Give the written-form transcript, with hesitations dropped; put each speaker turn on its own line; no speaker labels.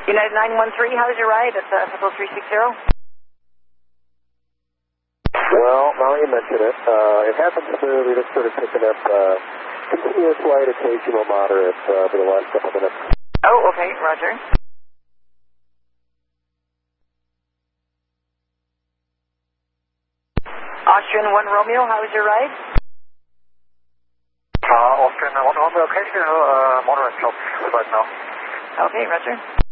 United 913, how's your ride at FFL 360?
Well, now you mention it, it happens to be just sort of picking up continuous light, occasional moderate for the last couple minutes.
Oh, okay, roger. Austrian 1 Romeo, how was your ride?
Austrian 1 Romeo, occasional moderate slope right now.
Okay, roger.